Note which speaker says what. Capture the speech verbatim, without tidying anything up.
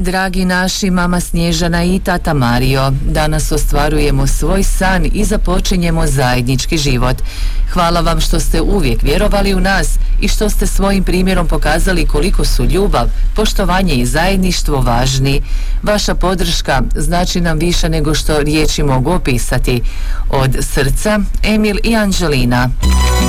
Speaker 1: Dragi naši, mama Snježana i tata Mario, danas ostvarujemo svoj san i započinjemo zajednički život. Hvala vam što ste uvijek vjerovali u nas i što ste svojim primjerom pokazali koliko su ljubav, poštovanje i zajedništvo važni. Vaša podrška znači nam više nego što riječi mogu opisati. Od srca, Emil i Anđelina.